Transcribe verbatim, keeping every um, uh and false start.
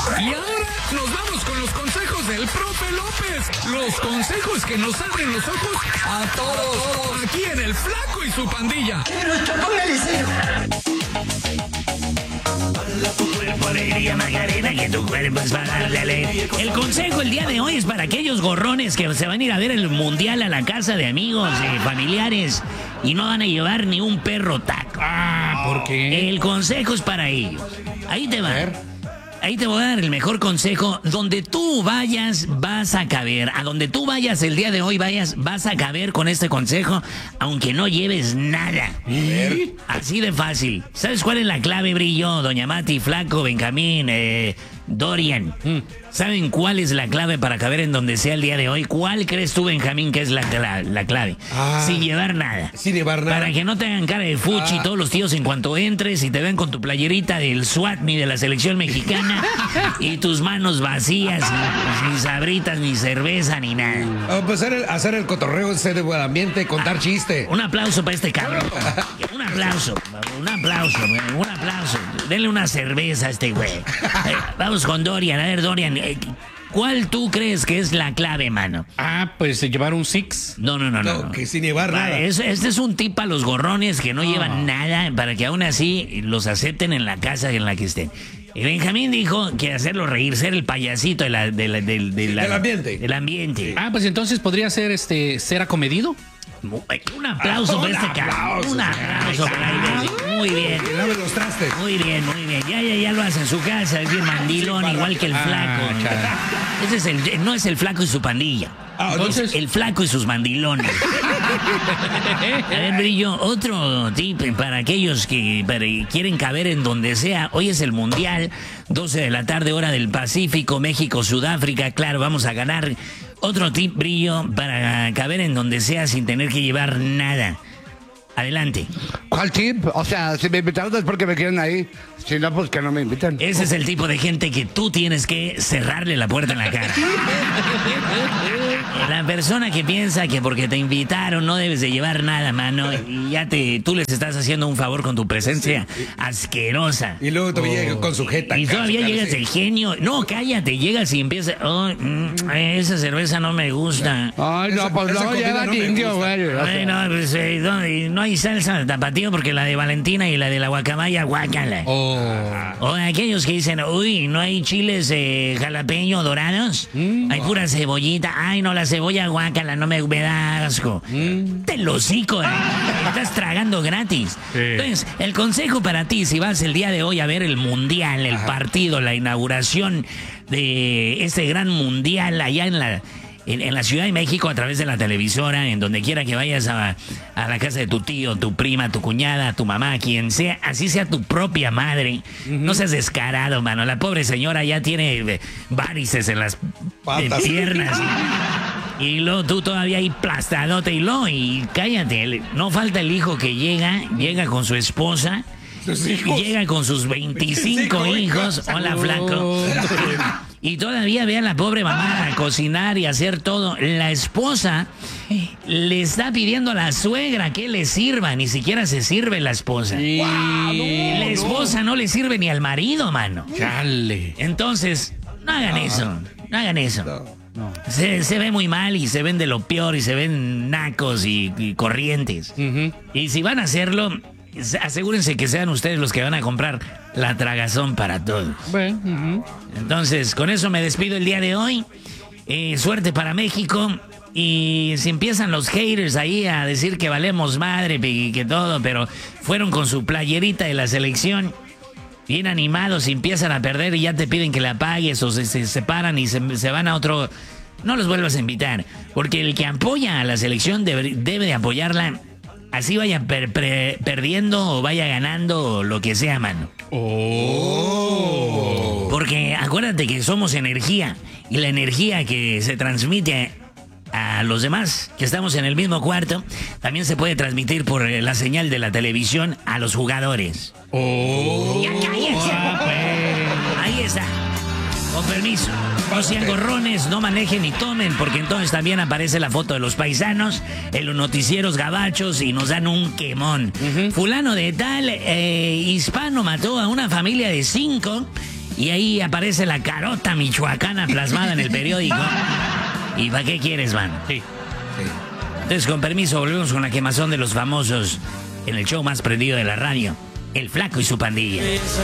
Y ahora nos vamos con los consejos del profe López. Los consejos que nos abren los ojos a todos. Aquí en El Flaco y su pandilla. El consejo el día de hoy es para aquellos gorrones que se van a ir a ver el mundial a la casa de amigos, eh, familiares, y no van a llevar ni un perro taco. Ah, ¿por qué? El consejo es para ellos. Ahí te va. Ahí te voy a dar el mejor consejo. Donde tú vayas, vas a caber. A donde tú vayas el día de hoy, vayas, vas a caber con este consejo, aunque no lleves nada. Así de fácil. ¿Sabes cuál es la clave, Brillo? Doña Mati, Flaco, Benjamín, eh, Dorian. ¿Saben cuál es la clave para caber en donde sea el día de hoy? ¿Cuál crees tú, Benjamín, que es la, la, la clave? Ah, sin llevar nada. Sin llevar nada. Para que no te hagan cara de fuchi Ah. todos los tíos en cuanto entres y te ven con tu playerita del SWAT ni de la selección mexicana y tus manos vacías, ni, ni sabritas, ni cerveza, ni nada. Ah, pues hacer el, hacer el cotorreo, ser de buen ambiente, contar chiste. Un aplauso para este cabrón. Un aplauso, un aplauso, güey, un aplauso. Denle una cerveza a este güey. Eh, vamos con Dorian. A ver, Dorian, eh, ¿cuál tú crees que es la clave, mano? Ah, pues llevar un six. No, no, no, no. No, no. que sin llevar Ah, nada. es- este es un tip a los gorrones que no llevan nada para que aún así los acepten en la casa en la que estén. Y Benjamín dijo que hacerlo reír, ser el payasito de la, de la- del- de la- Del ambiente. Del ambiente. Ah, pues entonces podría ser este ser acomedido. Un aplauso Ah, para un este cabrón. aplauso, Un aplauso para él. Muy bien. Que lave los trastes. Muy bien, muy bien. Ya, ya, ya lo hace en su casa, es bien mandilón, para- igual que el Ah, flaco. caray. Ese es el, no es el flaco y su pandilla. Ah, Entonces- El flaco y sus mandilones. A ver, Brillo, otro tip para aquellos que para- quieren caber en donde sea. Hoy es el Mundial, doce de la tarde, hora del Pacífico, México, Sudáfrica. Claro, vamos a ganar. Otro tip, Brillo, para caber en donde sea sin tener que llevar nada. Adelante. ¿Cuál tip? O sea, si me invitaron es porque me quieren ahí. Si no, pues que no me inviten. Ese es el tipo de gente que tú tienes que cerrarle la puerta en la cara. La persona que piensa que porque te invitaron no debes de llevar nada, mano, y ya te, tú les estás haciendo un favor con tu presencia asquerosa. Y luego todavía llega con su jeta. Y acá, todavía su cara llegas así. el genio. No, cállate, llegas y empiezas. Oh, mm, esa cerveza no me gusta. Ay, no, Esa- pues esa no comida lleva no me indio, gusta. güey. O sea, Ay, no, pues, eh, no, y no hay salsa de tapatío porque la de Valentina y la de la guacamaya, guácala. O aquellos que dicen, uy, ¿no hay chiles eh, jalapeño dorados? Hay pura cebollita. Ay, no, la cebolla guácala, no me, me da asco. Te lo hocico, eh. Estás tragando gratis. Entonces, el consejo para ti, si vas el día de hoy a ver el mundial, el partido, la inauguración de este gran mundial allá en la... En, en la Ciudad de México, a través de la televisora, en donde quiera que vayas a, a la casa de tu tío, tu prima, tu cuñada, tu mamá, quien sea, así sea tu propia madre, no seas descarado, mano. La pobre señora ya tiene eh, varices en las Patas. eh, piernas. Y, y luego tú todavía ahí plastadote y lo, y cállate, el- no falta el hijo que llega, llega con su esposa. Sus Y hijos. llega con sus veinticinco veinticinco hijos. hijos. Hola, flaco. Y todavía ve a la pobre mamá a cocinar y hacer todo. La esposa le está pidiendo a la suegra que le sirva. Ni siquiera se sirve la esposa. La esposa no le sirve ni al marido, mano. Chale. Entonces, no hagan eso. No hagan eso. Se, se ve muy mal y se ven de lo peor y se ven nacos y, y corrientes. Y si van a hacerlo, asegúrense que sean ustedes los que van a comprar la tragazón para todos. Bueno, ujú. Entonces, con eso me despido el día de hoy. Eh, suerte para México. Y si empiezan los haters ahí a decir que valemos madre y que todo, pero fueron con su playerita de la selección, bien animados, y empiezan a perder y ya te piden que la pagues o se, se separan y se, se van a otro... No los vuelvas a invitar, porque el que apoya a la selección debe, debe de apoyarla, así vaya per- pre- perdiendo o vaya ganando o lo que sea, mano. Porque acuérdate que somos energía, y la energía que se transmite a los demás, que estamos en el mismo cuarto, también se puede transmitir por eh, la señal de la televisión a los jugadores. ¡Ya cállense! Ahí está. Con permiso. No sean gorrones, no manejen ni tomen, porque entonces también aparece la foto de los paisanos en los noticieros gabachos y nos dan un quemón. Fulano de tal, eh, hispano mató a una familia de cinco Y ahí aparece la carota michoacana plasmada en el periódico. ¿Y para qué quieres, man? Sí. Entonces, con permiso, volvemos con la quemazón de los famosos en el show más prendido de la radio, El Flaco y su pandilla.